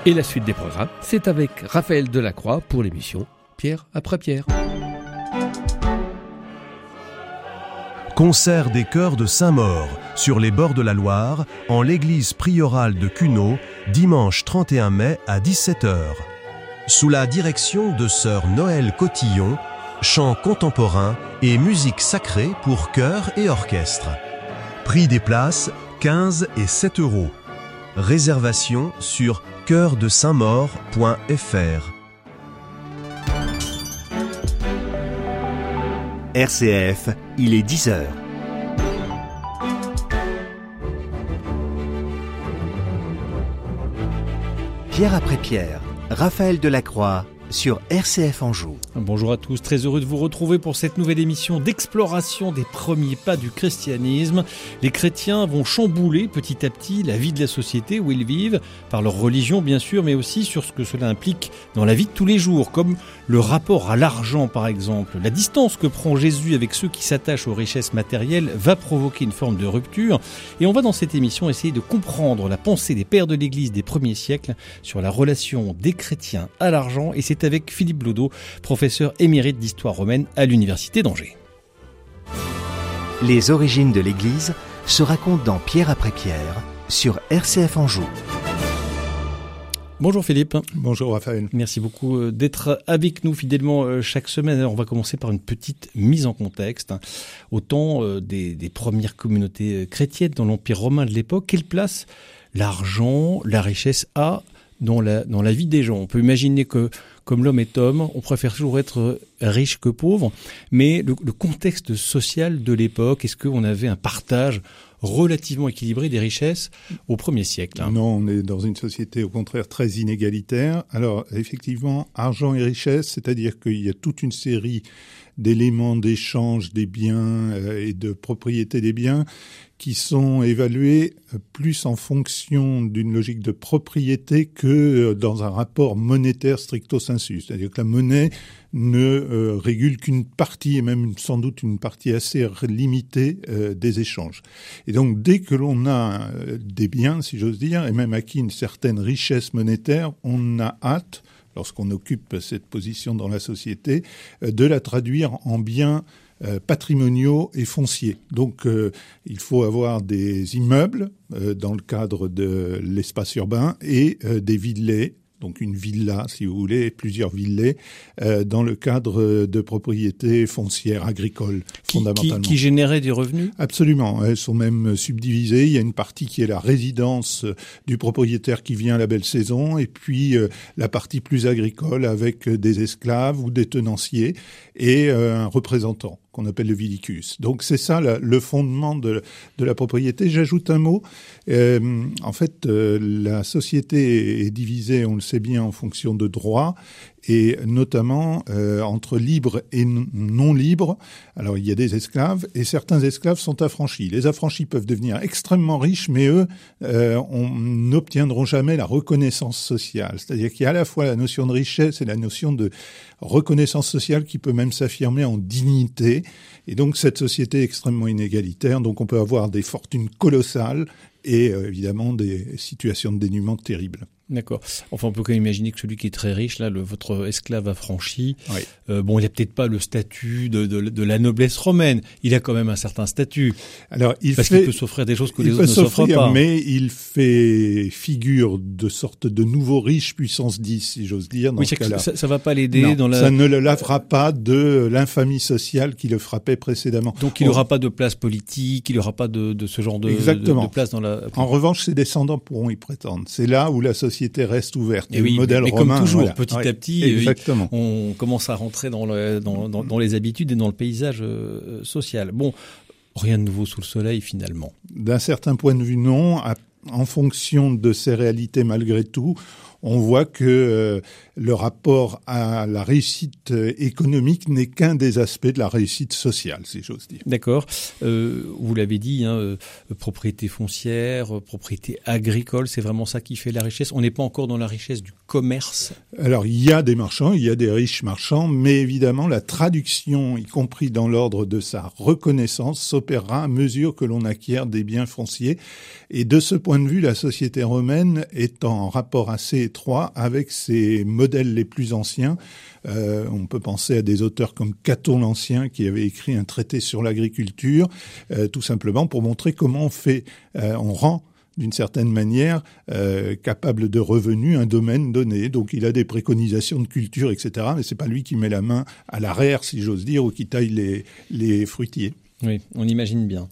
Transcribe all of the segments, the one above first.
Et la suite des programmes, c'est avec Raphaël Delacroix pour l'émission Pierre après Pierre. Concert des chœurs de Saint-Maur, sur les bords de la Loire, en l'église priorale de Cuneau, dimanche 31 mai à 17h. Sous la direction de sœur Noël Cotillon, chant contemporain et musique sacrée pour chœur et orchestre. Prix des places, 15 et 7 €. Réservation sur chœurdesaintmaur.fr. RCF, il est 10h. Pierre après Pierre, Raphaël Delacroix sur RCF Anjou. Bonjour à tous, très heureux de vous retrouver pour cette nouvelle émission d'exploration des premiers pas du christianisme. Les chrétiens vont chambouler petit à petit la vie de la société où ils vivent, par leur religion bien sûr, mais aussi sur ce que cela implique dans la vie de tous les jours, comme le rapport à l'argent par exemple. La distance que prend Jésus avec ceux qui s'attachent aux richesses matérielles va provoquer une forme de rupture. Et on va dans cette émission essayer de comprendre la pensée des pères de l'Église des premiers siècles sur la relation des chrétiens à l'argent. Et c'est avec Philippe Blodeau, professeur émérite d'histoire romaine à l'Université d'Angers. Les origines de l'Église se racontent dans Pierre après Pierre sur RCF Anjou. Bonjour Philippe. Bonjour Raphaël. Merci beaucoup d'être avec nous fidèlement chaque semaine. Alors on va commencer par une petite mise en contexte. Au temps des premières communautés chrétiennes dans l'Empire romain de l'époque, quelle place l'argent, la richesse a dans la vie des gens? On peut imaginer que, comme l'homme est homme, on préfère toujours être riche que pauvre, mais le contexte social de l'époque, est-ce qu'on avait un partage relativement équilibré des richesses au 1er siècle? Non, on est dans une société au contraire très inégalitaire. Alors effectivement, argent et richesse, c'est-à-dire qu'il y a toute une série d'éléments d'échange des biens et de propriété des biens qui sont évalués plus en fonction d'une logique de propriété que dans un rapport monétaire stricto sensu. C'est-à-dire que la monnaie ne régule qu'une partie, et même sans doute une partie assez limitée des échanges. Et donc dès que l'on a des biens, si j'ose dire, et même acquis une certaine richesse monétaire, on a hâte, lorsqu'on occupe cette position dans la société, de la traduire en biens patrimoniaux et fonciers. Donc il faut avoir des immeubles dans le cadre de l'espace urbain et des villets, donc une villa si vous voulez, plusieurs villets dans le cadre de propriétés foncières agricoles fondamentalement. Qui généraient des revenus ? Absolument, elles sont même subdivisées. Il y a une partie qui est la résidence du propriétaire qui vient à la belle saison et puis la partie plus agricole avec des esclaves ou des tenanciers et un représentant qu'on appelle le villicus. Donc c'est ça le fondement de la propriété. J'ajoute un mot. En fait, la société est divisée, on le sait bien, en fonction de droits et notamment entre libres et non libres. Alors il y a des esclaves et certains esclaves sont affranchis. Les affranchis peuvent devenir extrêmement riches, mais eux n'obtiendront jamais la reconnaissance sociale. C'est-à-dire qu'il y a à la fois la notion de richesse et la notion de reconnaissance sociale qui peut même s'affirmer en dignité. Et donc cette société est extrêmement inégalitaire, donc on peut avoir des fortunes colossales et évidemment des situations de dénuement terribles. D'accord. Enfin, on peut quand même imaginer que celui qui est très riche, là, votre esclave affranchi, oui. Bon, il n'a peut-être pas le statut de la noblesse romaine. Il a quand même un certain statut. Alors, qu'il peut s'offrir des choses que les autres ne s'offrent pas. Mais il fait figure de sorte de nouveau riche puissance 10, si j'ose dire. Oui, ça va pas l'aider non, dans la... ça ne le lavera pas de l'infamie sociale qui le frappait précédemment. Donc, il n'aura pas de place politique, il n'aura pas de ce genre de place dans la... En revanche, ses descendants pourront y prétendre. C'est là où la société reste ouverte. Et oui, le modèle mais romain, comme toujours, voilà. petit à petit, on commence à rentrer dans les habitudes et dans le paysage social. Bon, rien de nouveau sous le soleil finalement. D'un certain point de vue, non. En fonction de ces réalités, malgré tout, on voit que le rapport à la réussite économique n'est qu'un des aspects de la réussite sociale, si j'ose dire. D'accord. Vous l'avez dit, propriété foncière, propriété agricole, c'est vraiment ça qui fait la richesse. On n'est pas encore dans la richesse du commerce. Alors, il y a des marchands, il y a des riches marchands, mais évidemment, la traduction, y compris dans l'ordre de sa reconnaissance, s'opérera à mesure que l'on acquiert des biens fonciers. Et de ce point de vue, la société romaine est en rapport assez étroit avec ses modèles les plus anciens. On peut penser à des auteurs comme Caton l'Ancien qui avait écrit un traité sur l'agriculture, tout simplement pour montrer comment on rend d'une certaine manière capable de revenus un domaine donné. Donc il a des préconisations de culture, etc. Mais c'est pas lui qui met la main à l'arrière, si j'ose dire, ou qui taille les fruitiers. Oui, on imagine bien.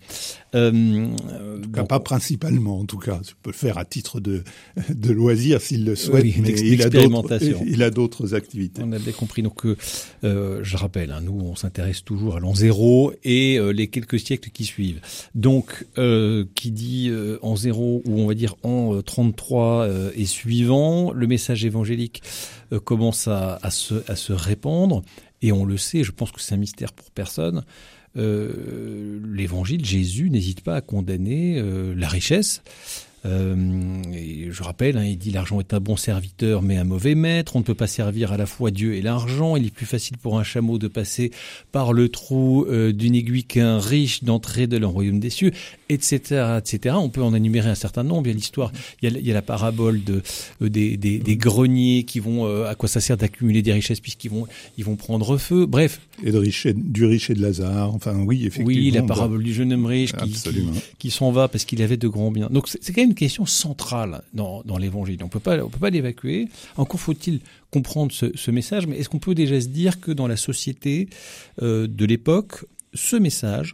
Pas principalement, en tout cas. Tu peux le faire à titre de loisir s'il le souhaite, oui, mais il a d'autres activités. On a bien compris. Donc, je rappelle, nous, on s'intéresse toujours à l'an 0 et les quelques siècles qui suivent. Donc, qui dit an 0, ou on va dire an 33 et suivant, le message évangélique commence à se répandre. Et on le sait, je pense que c'est un mystère pour personne. L'évangile, Jésus n'hésite pas à condamner la richesse. Et je rappelle, il dit l'argent est un bon serviteur mais un mauvais maître. On ne peut pas servir à la fois Dieu et l'argent. Il est plus facile pour un chameau de passer par le trou d'une aiguille qu'un riche d'entrer dans le royaume des cieux, etc., etc. On peut en énumérer un certain nombre. Il y a l'histoire, il y a la parabole des greniers qui vont, à quoi ça sert d'accumuler des richesses puisqu'ils vont prendre feu. Bref. Et du riche et de Lazare. Enfin, oui, effectivement. Oui, la parabole du jeune homme riche qui s'en va parce qu'il avait de grands biens. Donc, c'est quand même une question centrale dans l'évangile. On peut pas l'évacuer. Encore faut-il comprendre ce message, mais est-ce qu'on peut déjà se dire que dans la société de l'époque, ce message,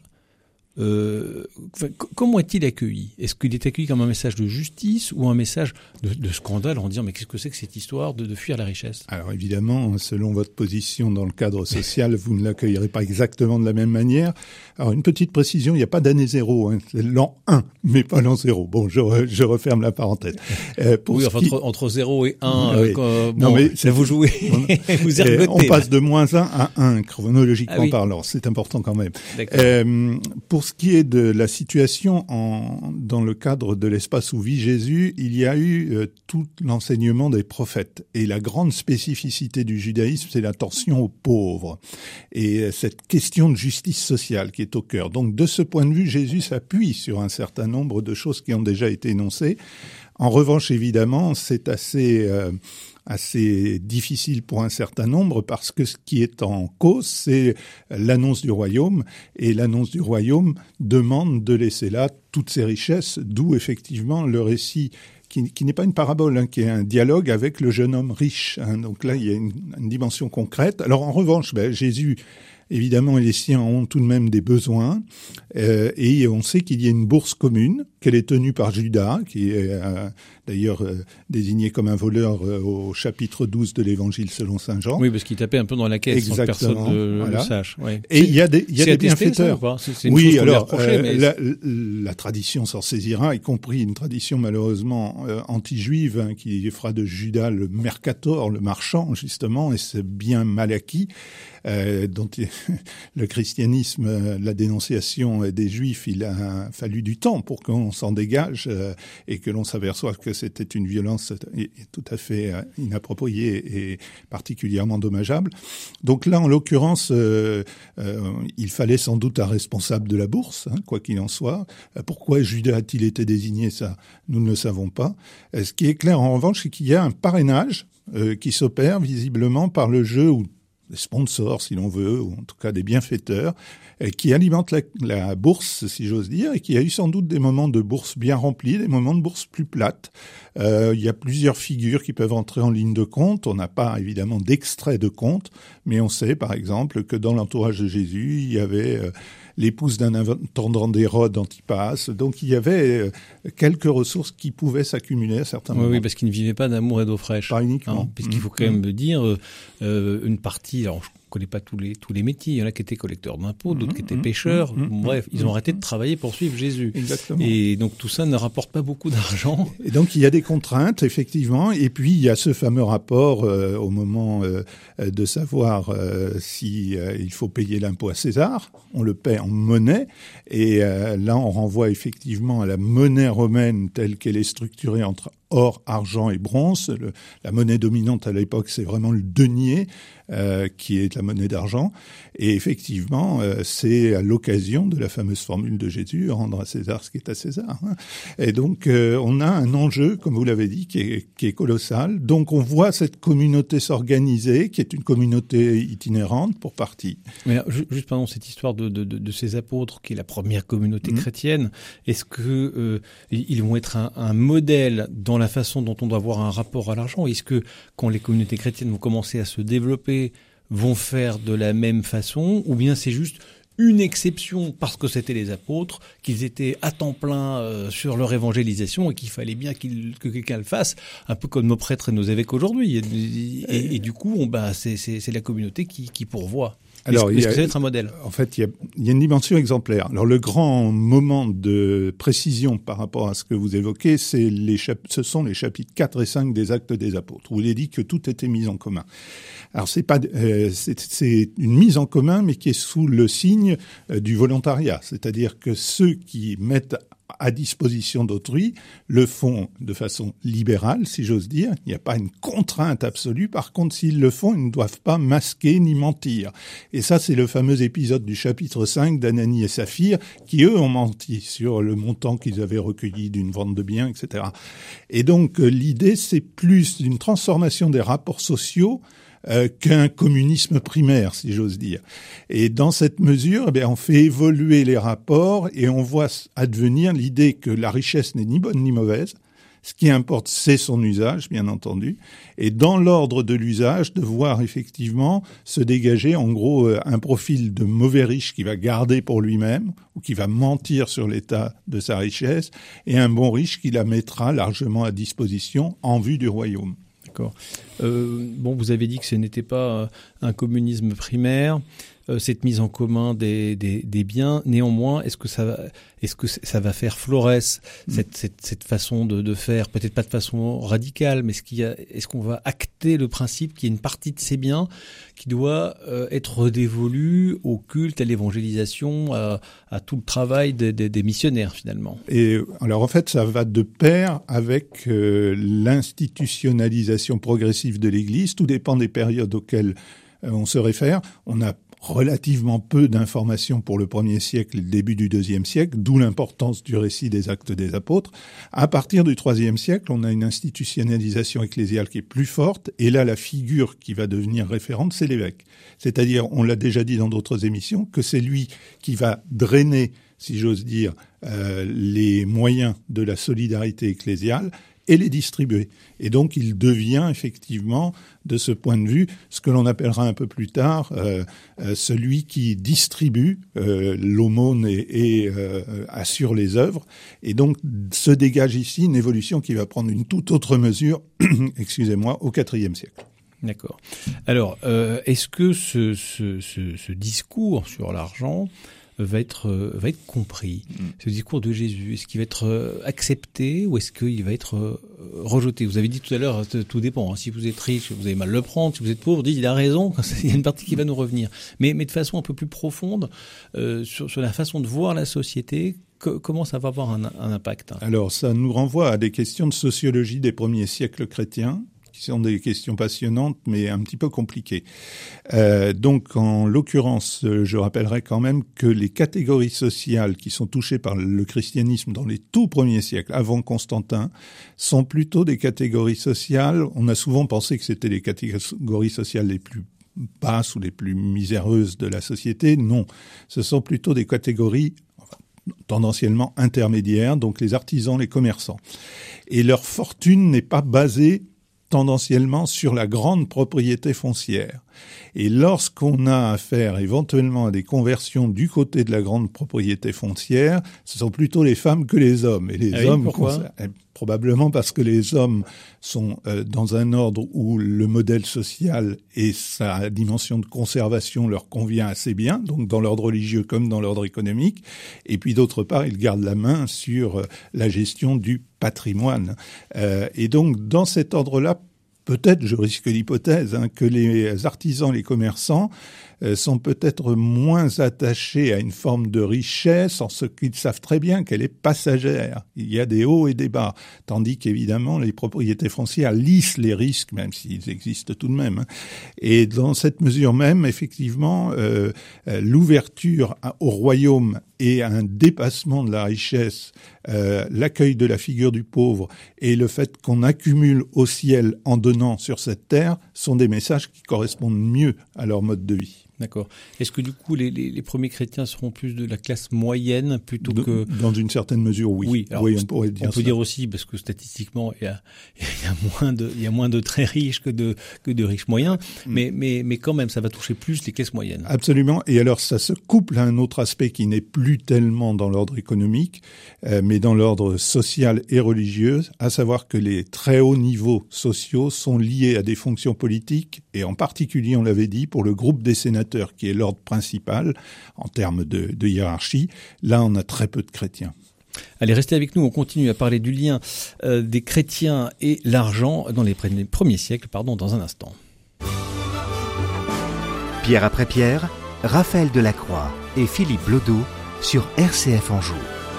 comment est-il accueilli ? Est-ce qu'il est accueilli comme un message de justice ou un message de scandale en disant mais qu'est-ce que c'est que cette histoire de fuir la richesse ? Alors évidemment, selon votre position dans le cadre social, vous ne l'accueillerez pas exactement de la même manière. Alors une petite précision, il n'y a pas d'année 0, c'est l'an 1, mais pas l'an 0. Bon, je referme la parenthèse. Entre 0 et 1, oui. Non, mais vous jouez, vous ergotez. On passe de moins 1 à 1, chronologiquement parlant. C'est important quand même. Pour ce qui est de la situation dans le cadre de l'espace où vit Jésus, il y a eu tout l'enseignement des prophètes. Et la grande spécificité du judaïsme, c'est l'attention aux pauvres. Et cette question de justice sociale qui est au cœur. Donc de ce point de vue, Jésus s'appuie sur un certain nombre de choses qui ont déjà été énoncées. En revanche, évidemment, c'est assez difficile pour un certain nombre parce que ce qui est en cause, c'est l'annonce du royaume. Et l'annonce du royaume demande de laisser là toutes ces richesses, d'où effectivement le récit qui n'est pas une parabole, qui est un dialogue avec le jeune homme riche. Donc là, il y a une dimension concrète. Alors en revanche, Jésus, évidemment, et les siens ont tout de même des besoins. Et on sait qu'il y a une bourse commune, qu'elle est tenue par Judas, qui est d'ailleurs désigné comme un voleur au chapitre 12 de l'Évangile selon saint Jean. Oui, parce qu'il tapait un peu dans la caisse sans que personne le sache. Ouais. Et il y a des bienfaiteurs. C'est une chose qu'on lui reprochait, mais la tradition s'en saisira, y compris une tradition malheureusement anti-juive qui fera de Judas le mercator, le marchand justement, et c'est bien mal acquis. Dont le christianisme, la dénonciation des Juifs, il a fallu du temps pour qu'on s'en dégage et que l'on s'aperçoive que c'était une violence tout à fait inappropriée et particulièrement dommageable. Donc là, en l'occurrence, il fallait sans doute un responsable de la bourse, quoi qu'il en soit. Pourquoi Judas a-t-il été désigné, ça, nous ne le savons pas. Ce qui est clair, en revanche, c'est qu'il y a un parrainage qui s'opère visiblement par le jeu ou des sponsors, si l'on veut, ou en tout cas des bienfaiteurs, qui alimentent la bourse, si j'ose dire, et qui a eu sans doute des moments de bourse bien remplis, des moments de bourse plus plates. Il y a plusieurs figures qui peuvent entrer en ligne de compte. On n'a pas, évidemment, d'extrait de compte, mais on sait, par exemple, que dans l'entourage de Jésus, il y avait l'épouse d'un intendant d'Hérode, Antipas. Donc, il y avait quelques ressources qui pouvaient s'accumuler à certains moments. Oui, parce qu'il ne vivait pas d'amour et d'eau fraîche. Pas uniquement. Puisqu'il faut quand même dire une partie... Alors, je ne connais pas tous les métiers. Il y en a qui étaient collecteurs d'impôts, d'autres qui étaient pêcheurs. Bref, ils ont arrêté de travailler pour suivre Jésus. Exactement. Et donc, tout ça ne rapporte pas beaucoup d'argent. Et donc, il y a des contraintes, effectivement. Et puis, il y a ce fameux rapport au moment de savoir si il faut payer l'impôt à César. On le paie en monnaie. Et là, on renvoie effectivement à la monnaie romaine telle qu'elle est structurée entre or, argent et bronze. La monnaie dominante à l'époque, c'est vraiment le denier, qui est la monnaie d'argent. Et effectivement, c'est à l'occasion de la fameuse formule de Jésus, rendre à César ce qui est à César. Et donc, on a un enjeu, comme vous l'avez dit, qui est colossal. Donc, on voit cette communauté s'organiser, qui est une communauté itinérante pour partie. Mais là, juste pendant cette histoire de ces apôtres, qui est la première communauté chrétienne, est-ce que ils vont être un modèle dans la façon dont on doit avoir un rapport à l'argent? Est-ce que quand les communautés chrétiennes vont commencer à se développer, vont faire de la même façon, ou bien c'est juste une exception parce que c'était les apôtres, qu'ils étaient à temps plein sur leur évangélisation et qu'il fallait bien que quelqu'un le fasse, un peu comme nos prêtres et nos évêques aujourd'hui. Et du coup, c'est la communauté qui pourvoit. Alors, est-ce que ça va être un modèle? En fait, il y a une dimension exemplaire. Alors, le grand moment de précision par rapport à ce que vous évoquez, ce sont les chapitres 4 et 5 des Actes des Apôtres, où il est dit que tout était mis en commun. Alors, c'est une mise en commun, mais qui est sous le signe du volontariat. C'est-à-dire que ceux qui mettent à disposition d'autrui le font de façon libérale, si j'ose dire. Il n'y a pas une contrainte absolue. Par contre, s'ils le font, ils ne doivent pas masquer ni mentir. Et ça, c'est le fameux épisode du chapitre 5 d'Ananie et Saphir, qui, eux, ont menti sur le montant qu'ils avaient recueilli d'une vente de biens, etc. Et donc, l'idée, c'est plus une transformation des rapports sociaux qu'un communisme primaire, si j'ose dire. Et dans cette mesure, on fait évoluer les rapports et on voit advenir l'idée que la richesse n'est ni bonne ni mauvaise. Ce qui importe, c'est son usage, bien entendu. Et dans l'ordre de l'usage, de voir effectivement se dégager, en gros, un profil de mauvais riche qui va garder pour lui-même ou qui va mentir sur l'état de sa richesse, et un bon riche qui la mettra largement à disposition en vue du royaume. D'accord. Vous avez dit que ce n'était pas un communisme primaire, cette mise en commun des biens. Néanmoins, est-ce que ça va faire florès cette façon de faire, peut-être pas de façon radicale, mais est-ce qu'on va acter le principe qu'il y a une partie de ces biens qui doit être dévolue au culte, à l'évangélisation, à tout le travail des missionnaires finalement? Et alors en fait, ça va de pair avec l'institutionnalisation progressive de l'Église. Tout dépend des périodes auxquelles on se réfère. On a relativement peu d'informations pour le 1er siècle et le début du 2e siècle, d'où l'importance du récit des Actes des Apôtres. À partir du 3e siècle, on a une institutionnalisation ecclésiale qui est plus forte, et là, la figure qui va devenir référente, c'est l'évêque. C'est-à-dire, on l'a déjà dit dans d'autres émissions, que c'est lui qui va drainer, si j'ose dire, les moyens de la solidarité ecclésiale et les distribuer. Et donc, il devient effectivement, de ce point de vue, ce que l'on appellera un peu plus tard celui qui distribue l'aumône et assure les œuvres. Et donc, se dégage ici une évolution qui va prendre une toute autre mesure, excusez-moi, au IVe siècle. D'accord. Alors, est-ce que ce discours sur l'argent va être compris, ce discours de Jésus? Est-ce qu'il va être accepté ou est-ce qu'il va être rejeté? Vous avez dit tout à l'heure, tout dépend. Si vous êtes riche, vous allez mal le prendre. Si vous êtes pauvre, dites il a raison. Il y a une partie qui va nous revenir. Mais de façon un peu plus profonde, sur la façon de voir la société, comment ça va avoir un impact? Alors, ça nous renvoie à des questions de sociologie des premiers siècles chrétiens, qui sont des questions passionnantes, mais un petit peu compliquées. Donc, en l'occurrence, je rappellerai quand même que les catégories sociales qui sont touchées par le christianisme dans les tout premiers siècles, avant Constantin, sont plutôt des catégories sociales. On a souvent pensé que c'était les catégories sociales les plus basses ou les plus miséreuses de la société. Non, ce sont plutôt des catégories tendanciellement intermédiaires, donc les artisans, les commerçants. Et leur fortune n'est pas basée tendanciellement sur la grande propriété foncière. Et lorsqu'on a affaire éventuellement à des conversions du côté de la grande propriété foncière, ce sont plutôt les femmes que les hommes. Et les hommes, pourquoi ? Probablement parce que les hommes sont dans un ordre où le modèle social et sa dimension de conservation leur convient assez bien, donc dans l'ordre religieux comme dans l'ordre économique. Et puis d'autre part, ils gardent la main sur la gestion du patrimoine. Et donc dans cet ordre-là, peut-être, je risque l'hypothèse, que les artisans, les commerçants sont peut-être moins attachés à une forme de richesse en ce qu'ils savent très bien qu'elle est passagère. Il y a des hauts et des bas, tandis qu'évidemment les propriétés foncières lissent les risques, même s'ils existent tout de même. Et dans cette mesure même, effectivement, l'ouverture au royaume et un dépassement de la richesse, l'accueil de la figure du pauvre et le fait qu'on accumule au ciel en donnant sur cette terre sont des messages qui correspondent mieux à leur mode de vie. D'accord. Est-ce que du coup les premiers chrétiens seront plus de la classe moyenne plutôt que... Dans une certaine mesure, oui. Oui, alors, oui, on pourrait dire ça. On peut dire aussi, parce que statistiquement, il y a moins de très riches que de riches moyens, mais quand même, ça va toucher plus les classes moyennes. Absolument. Et alors, ça se couple à un autre aspect qui n'est plus tellement dans l'ordre économique, mais dans l'ordre social et religieux, à savoir que les très hauts niveaux sociaux sont liés à des fonctions politiques, et en particulier, on l'avait dit, pour le groupe des sénateurs, qui est l'ordre principal en termes de hiérarchie. Là, on a très peu de chrétiens. Allez, restez avec nous, on continue à parler du lien des chrétiens et l'argent dans les premiers siècles, dans un instant. Pierre après Pierre, Raphaël Delacroix et Philippe Blodeau sur RCF Anjou.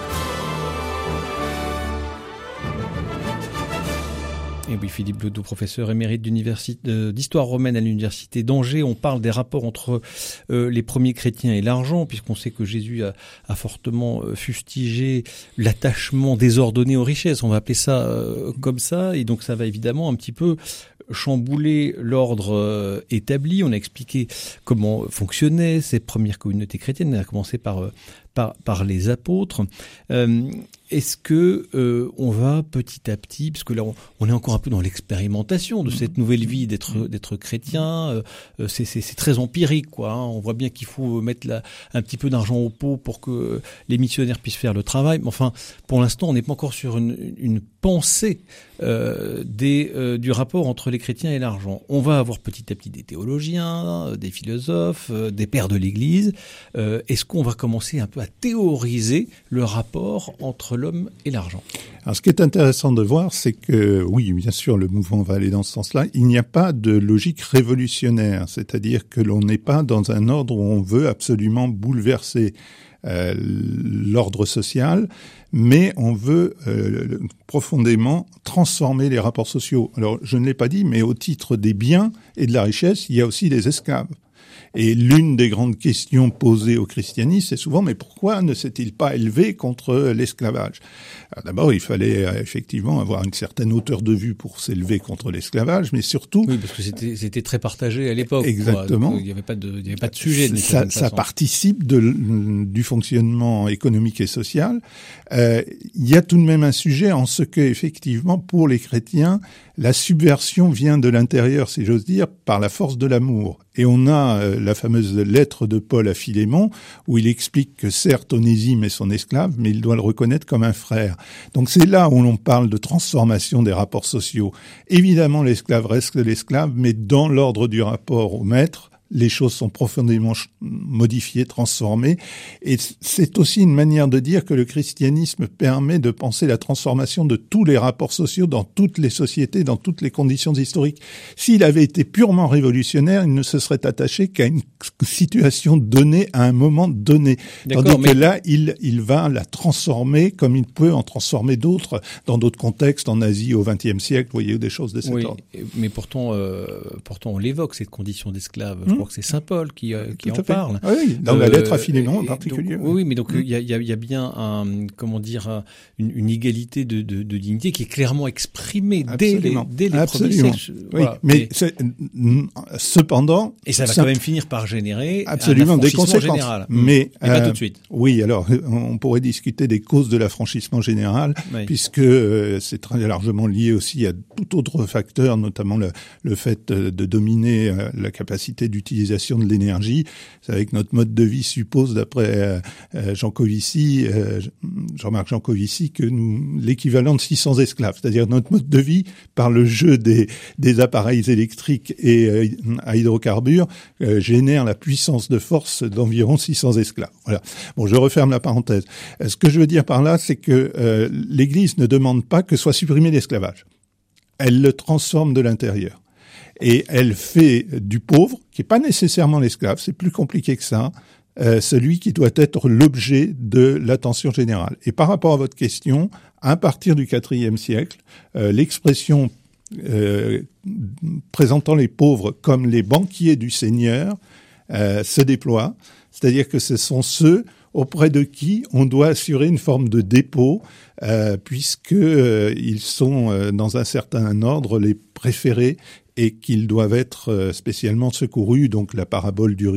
Et oui, Philippe Blodeau, professeur émérite d'histoire romaine à l'université d'Angers. On parle des rapports entre les premiers chrétiens et l'argent, puisqu'on sait que Jésus a fortement fustigé l'attachement désordonné aux richesses. On va appeler ça comme ça. Et donc ça va évidemment un petit peu chambouler l'ordre établi. On a expliqué comment fonctionnaient ces premières communautés chrétiennes. On a commencé par les apôtres. Est-ce que on va petit à petit, parce que là on est encore un peu dans l'expérimentation de cette nouvelle vie d'être chrétien, c'est très empirique quoi. On voit bien qu'il faut mettre un petit peu d'argent au pot pour que les missionnaires puissent faire le travail. Mais enfin, pour l'instant, on n'est pas encore sur une pensée du rapport entre les chrétiens et l'argent. On va avoir petit à petit des théologiens, des philosophes, des pères de l'Église. Est-ce qu'on va commencer un peu à théoriser le rapport entre l'homme et l'argent? Alors, ce qui est intéressant de voir, c'est que, oui, bien sûr, le mouvement va aller dans ce sens-là. Il n'y a pas de logique révolutionnaire, c'est-à-dire que l'on n'est pas dans un ordre où on veut absolument bouleverser l'ordre social, mais on veut profondément transformer les rapports sociaux. Alors, je ne l'ai pas dit, mais au titre des biens et de la richesse, il y a aussi des esclaves. Et l'une des grandes questions posées au christianisme, c'est souvent, mais pourquoi ne s'est-il pas élevé contre l'esclavage? Alors d'abord, il fallait effectivement avoir une certaine hauteur de vue pour s'élever contre l'esclavage, mais surtout... Oui, parce que c'était très partagé à l'époque. Exactement. Il n'y avait pas de sujet. Ça participe du fonctionnement économique et social. Il y a tout de même un sujet en ce que, effectivement, pour les chrétiens, la subversion vient de l'intérieur, si j'ose dire, par la force de l'amour. Et on a la fameuse lettre de Paul à Philémon, où il explique que certes Onésime est son esclave, mais il doit le reconnaître comme un frère. Donc c'est là où l'on parle de transformation des rapports sociaux. Évidemment, l'esclave reste l'esclave, mais dans l'ordre du rapport au maître, les choses sont profondément modifiées, transformées. Et c'est aussi une manière de dire que le christianisme permet de penser la transformation de tous les rapports sociaux dans toutes les sociétés, dans toutes les conditions historiques. S'il avait été purement révolutionnaire, il ne se serait attaché qu'à une situation donnée, à un moment donné. Tandis que là, il va la transformer comme il peut en transformer d'autres, dans d'autres contextes, en Asie au XXe siècle, vous voyez, des choses de cet ordre. Mais pourtant on l'évoque, cette condition d'esclave. Je crois que c'est Saint Paul qui en parle. Oui, dans la lettre à Philémon en particulier. Donc, oui, mais donc il y a bien une égalité de dignité qui est clairement exprimée dès les premiers siècles. Oui, voilà. Mais cependant, et ça va quand même finir par générer absolument un des conséquences général. Mais pas tout de suite. Oui, alors on pourrait discuter des causes de l'affranchissement général, puisque c'est très largement lié aussi à tout autre facteur, notamment le fait de dominer la capacité d'utilisation de l'énergie. Vous savez que notre mode de vie suppose, d'après Jean-Marc Jancovici, que l'équivalent de 600 esclaves, c'est-à-dire notre mode de vie, par le jeu des appareils électriques et à hydrocarbures, génère la puissance de force d'environ 600 esclaves. Voilà. Bon, je referme la parenthèse. Ce que je veux dire par là, c'est que l'Église ne demande pas que soit supprimé l'esclavage. Elle le transforme de l'intérieur. et elle fait du pauvre, qui n'est pas nécessairement l'esclave, c'est plus compliqué que ça, celui qui doit être l'objet de l'attention générale. Et par rapport à votre question, à partir du IVe siècle, l'expression présentant les pauvres comme les banquiers du Seigneur se déploie, c'est-à-dire que ce sont ceux auprès de qui on doit assurer une forme de dépôt, puisqu'ils sont dans un certain ordre les préférés et qu'ils doivent être spécialement secourus. Donc la parabole du